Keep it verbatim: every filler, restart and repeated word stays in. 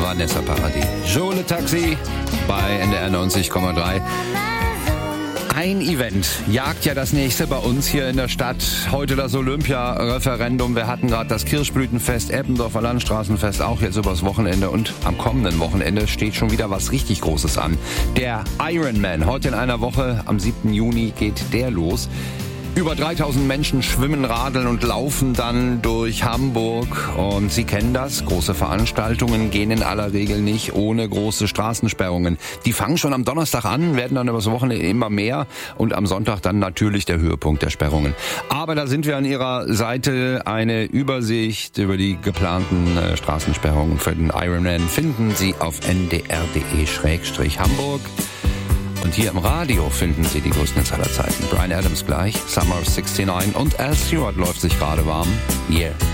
Vanessa Paradis. Joe Le Taxi bei N D R neunzig Komma drei. Ein Event jagt ja das nächste bei uns hier in der Stadt. Heute das Olympia-Referendum. Wir hatten gerade das Kirschblütenfest, Eppendorfer Landstraßenfest, auch jetzt übers Wochenende. Und am kommenden Wochenende steht schon wieder was richtig Großes an. Der Ironman. Heute in einer Woche, am siebten Juni, geht der los. Über dreitausend Menschen schwimmen, radeln und laufen dann durch Hamburg. Und Sie kennen das, große Veranstaltungen gehen in aller Regel nicht ohne große Straßensperrungen. Die fangen schon am Donnerstag an, werden dann übers Wochenende immer mehr und am Sonntag dann natürlich der Höhepunkt der Sperrungen. Aber da sind wir an Ihrer Seite. Eine Übersicht über die geplanten äh, Straßensperrungen für den Ironman finden Sie auf n d r punkt d e schrägstrich hamburg. Und hier im Radio finden Sie die größten Hits aller Zeiten. Bryan Adams gleich, Summer of sixty-nine und Al Stewart läuft sich gerade warm. Yeah.